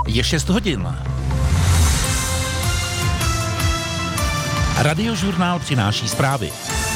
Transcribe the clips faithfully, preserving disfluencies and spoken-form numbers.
Je šest hodin. Radiožurnál přináší zprávy.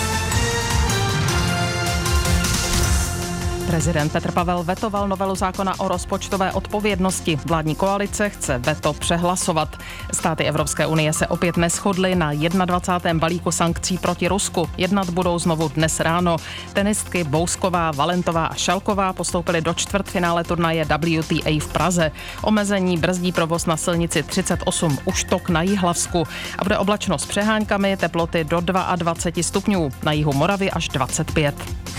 Prezident Petr Pavel vetoval novelu zákona o rozpočtové odpovědnosti. Vládní koalice chce veto přehlasovat. Státy Evropské unie se opět neshodly na dvacátém prvním balíku sankcí proti Rusku. Jednat budou znovu dnes ráno. Tenistky Bousková, Valentová a Šalková postoupily do čtvrtfinále turnaje W T A v Praze. Omezení brzdí provoz na silnici třicet osm Uštok na Jihlavsku a bude oblačno s přeháňkami, teploty do dvacet dva stupňů, na jihu Moravy až dvacet pět.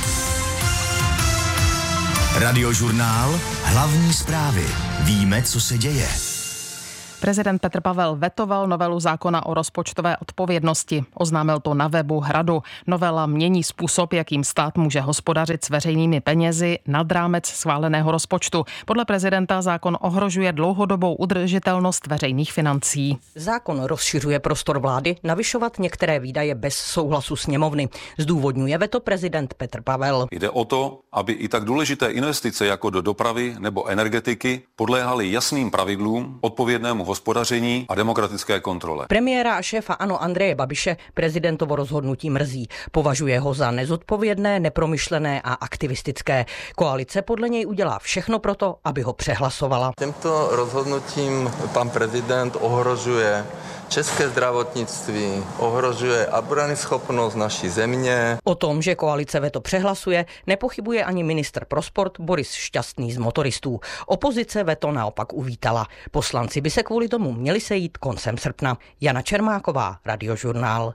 Radiožurnál, hlavní zprávy. Víme, co se děje. Prezident Petr Pavel vetoval novelu zákona o rozpočtové odpovědnosti. Oznámil to na webu Hradu. Novela mění způsob, jakým stát může hospodařit s veřejnými penězi nad rámec schváleného rozpočtu. Podle prezidenta zákon ohrožuje dlouhodobou udržitelnost veřejných financí. Zákon rozšiřuje prostor vlády navyšovat některé výdaje bez souhlasu sněmovny. Zdůvodňuje veto prezident Petr Pavel. Jde o to, aby i tak důležité investice jako do dopravy nebo energetiky podléhaly jasným pravidlům, odpovědnému hospodaření a demokratické kontrole. Premiéra a šéfa ANO Andreje Babiše prezidentovo rozhodnutí mrzí. Považuje ho za nezodpovědné, nepromyšlené a aktivistické. Koalice podle něj udělá všechno proto, aby ho přehlasovala. Tímto rozhodnutím pan prezident ohrožuje české zdravotnictví, ohrožuje obranyschopnost naší země. O tom, že koalice veto přehlasuje, nepochybuje ani ministr pro sport Boris Šťastný z Motoristů. Opozice veto naopak uvítala. Poslanci by se kvůli tomu měli sejít koncem srpna. Jana Čermáková, Radiožurnál.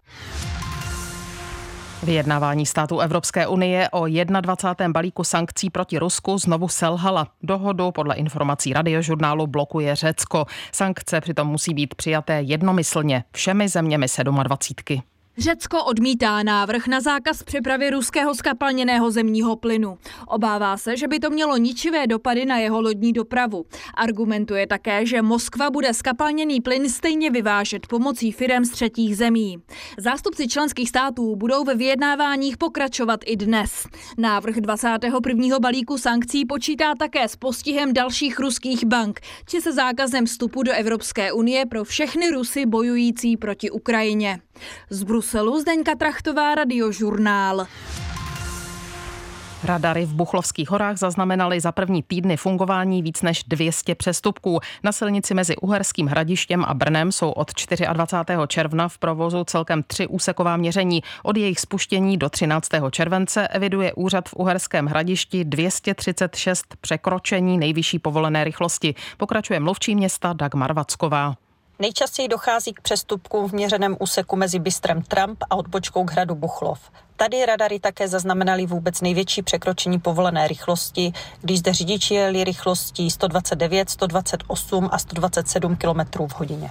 Vyjednávání států Evropské unie o dvacátém prvním balíku sankcí proti Rusku znovu selhala. Dohodu podle informací Radiožurnálu blokuje Řecko. Sankce přitom musí být přijaté jednomyslně všemi zeměmi sedmadvacítky. Řecko odmítá návrh na zákaz přepravy ruského zkapalněného zemního plynu. Obává se, že by to mělo ničivé dopady na jeho lodní dopravu. Argumentuje také, že Moskva bude zkapalněný plyn stejně vyvážet pomocí firem z třetích zemí. Zástupci členských států budou ve vyjednáváních pokračovat i dnes. Návrh dvacátého prvního balíku sankcí počítá také s postihem dalších ruských bank, či se zákazem vstupu do Evropské unie pro všechny Rusy bojující proti Ukrajině. Z Bruselu Zdeňka Trachtová, Radiožurnál. Radary v Buchlovských horách zaznamenaly za první týdny fungování víc než dvě stě přestupků. Na silnici mezi Uherským Hradištěm a Brnem jsou od dvacátého čtvrtého června v provozu celkem tři úseková měření. Od jejich spuštění do třináctého července eviduje úřad v Uherském Hradišti dvě stě třicet šest překročení nejvyšší povolené rychlosti. Pokračuje mluvčí města Dagmar Vacková. Nejčastěji dochází k přestupkům v měřeném úseku mezi Bystrem Tramp a odbočkou k hradu Buchlov. Tady radary také zaznamenaly vůbec největší překročení povolené rychlosti, když zde řidiči jeli rychlostí sto dvacet devět, sto dvacet osm a sto dvacet sedm kilometrů v hodině.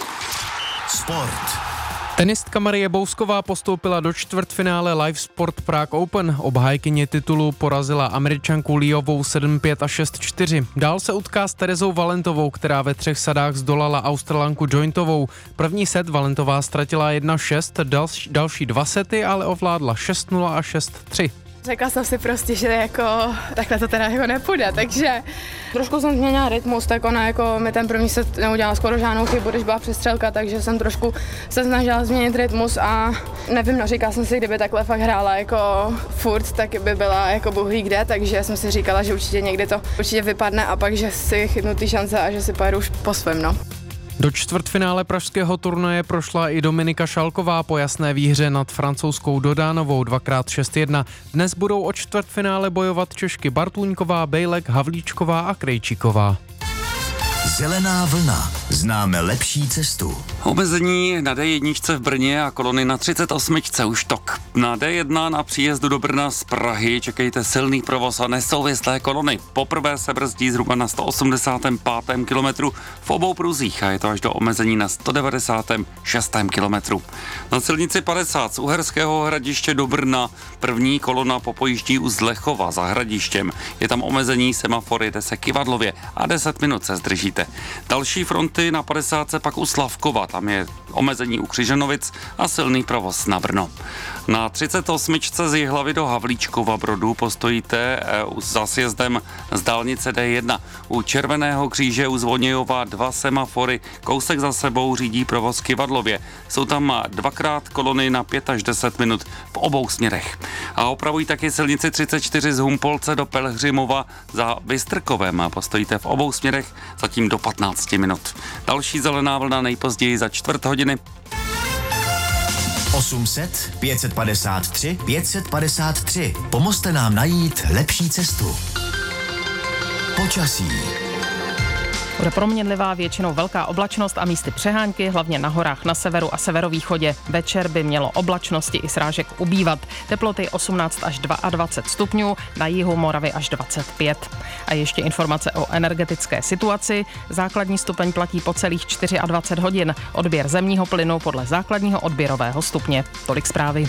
Sport. Tenistka Marie Bousková postoupila do čtvrtfinále Live Sport Prague Open. Obhájkyně titulu porazila Američanku Liovou sedm pět a šest čtyři. Dál se utká s Terezou Valentovou, která ve třech sadách zdolala Australanku Jointovou. První set Valentová ztratila jedna šest, další, další dva sety ale ovládla šest nula a šest tři. Řekla jsem si prostě, že jako takhle to teda jako nepůjde, takže trošku jsem změnila rytmus, tak ona jako mi ten první set neudělala skoro žádnou chybu, když byla přestřelka, takže jsem trošku se snažila změnit rytmus a nevím, no říkala jsem si, kdyby takhle fakt hrála jako furt, tak by byla jako bůh ví kde, takže jsem si říkala, že určitě někdy to určitě vypadne a pak, že si chytnu ty šance a že si pojedu už po svém, no. Do čtvrtfinále pražského turnaje prošla i Dominika Šalková po jasné výhře nad francouzskou Dodánovou dvakrát šest jedna. Dnes budou o čtvrtfinále bojovat Češky Bartůňková, Bejlek, Havlíčková a Krejčíková. Zelená vlna. Známe lepší cestu. Omezení na D jedna v Brně a kolony na třicet osm už tok. Na D jedna na příjezdu do Brna z Prahy čekejte silný provoz a nesouvislé kolony. Poprvé se brzdí zhruba na sto osmdesátém pátém kilometru v obou pruzích a je to až do omezení na sto devadesátém šestém kilometru. Na silnici padesát z Uherského Hradiště do Brna první kolona popojíždí u Zlechova za Hradištěm. Je tam omezení, semafor jede se kivadlově a deset minut se zdržíte. Další fronty na padesátce pak u Slavkova, tam je omezení u Křižanovic a silný provoz na Brno. Na třicet osm z Jihlavy do Havlíčkova Brodu postojíte za sjezdem z dálnice D jedna. U Červeného kříže u Zvonějova dva semafory, kousek za sebou řídí provoz Kyvadlově. Jsou tam dvakrát kolony na pět až deset minut v obou směrech. A opravují taky silnici třicet čtyři z Humpolce do Pelhřimova za Bystrkovem. Postojíte v obou směrech zatím do patnáct minut. Další zelená vlna nejpozději za čtvrt hodiny. osm set, pět set padesát tři, pět set padesát tři. Pomozte nám najít lepší cestu. Počasí. Bude proměnlivá, většinou velká oblačnost a místy přehánky, hlavně na horách na severu a severovýchodě. Večer by mělo oblačnosti i srážek ubývat. Teploty osmnáct až dvacet dva stupňů, na jihu Moravy až dvacet pět. A ještě informace o energetické situaci. Základní stupeň platí po celých dvacet čtyři hodin. Odběr zemního plynu podle základního odběrového stupně. Tolik zprávy.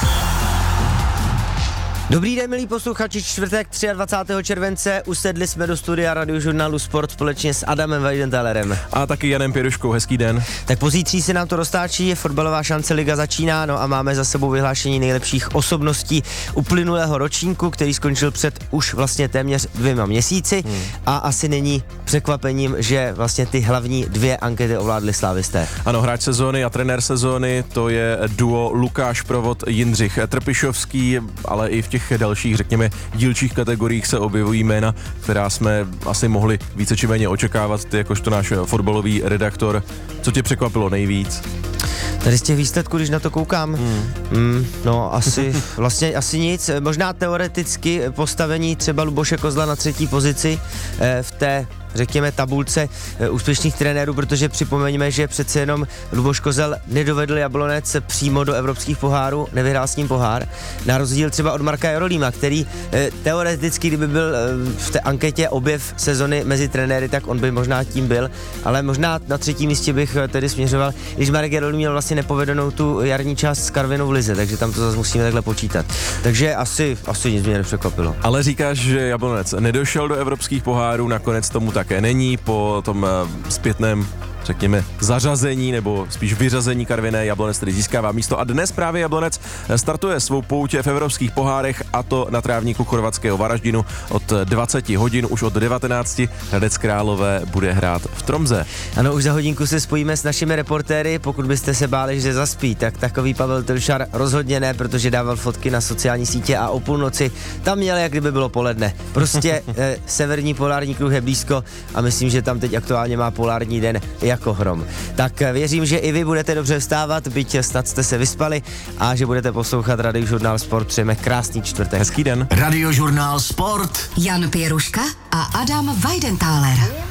Dobrý den, milí posluchači, čtvrtek dvacátého třetího července usedli jsme do studia Radiožurnálu Sport společně s Adamem Weidentalerem. A taky Janem Pěruškou, hezký den. Tak pozítří se nám to roztáčí, fotbalová šance, liga začíná, no a máme za sebou vyhlášení nejlepších osobností uplynulého ročníku, který skončil před už vlastně téměř dvěma měsíci hmm. a asi není překvapením, že vlastně ty hlavní dvě ankety ovládli slávisté. Ano, hráč sezóny a trenér sezóny, to je duo Lukáš Provod, Jindřich Trpišovský, ale i v těch dalších, řekněme, dílčích kategoriích se objevují jména, která jsme asi mohli více či méně očekávat. Ty jakožto náš fotbalový redaktor, co tě překvapilo nejvíc? Tady z těch výsledků, když na to koukám, hmm. Mm, no asi vlastně asi nic. Možná teoreticky postavení třeba Luboše Kozla na třetí pozici eh, v té, řekněme, tabulce e, úspěšných trenérů, protože připomeňme, že přece jenom Luboš Kozel nedovedl Jablonec přímo do evropských pohárů, nevyhrál s ním pohár, na rozdíl třeba od Marka Jorolíma, který e, teoreticky, kdyby byl e, v té anketě objev sezony mezi trenéry, tak on by možná tím byl, ale možná na třetím místě bych e, tedy směřoval, když Marek Jorolím měl vlastně nepovedenou tu jarní část s Karvinou v lize, takže tam to zase musíme takhle počítat. Takže asi, asi nic mě nepřekvapilo. Ale říkáš, že Jablonec nedošel do evropských pohárů, nakonec tomu také není po tom zpětném, řekněme, zařazení nebo spíš vyřazení Karviné. Jablonec tedy získává místo a dnes právě Jablonec startuje svou pouť v evropských pohárech, a to na trávníku chorvatského Varaždinu od dvacet hodin, už od devatenácti Hradec Králové bude hrát v Tromze. Ano, už za hodinku se spojíme s našimi reportéry, pokud byste se báli, že zaspí, tak takový Pavel Tilšar rozhodně ne, protože dával fotky na sociální sítě a o půlnoci tam měl, jak kdyby bylo poledne. Prostě eh, severní polární kruh je blízko a myslím, že tam teď aktuálně má polární den jako hrom. Tak věřím, že i vy budete dobře vstávat, byť snad jste se vyspali, a že budete poslouchat Radiožurnál Sport. Přejeme krásný čtvrtek. Hezký den. Radiožurnál Sport. Jan Pěruška a Adam Weidenthaler.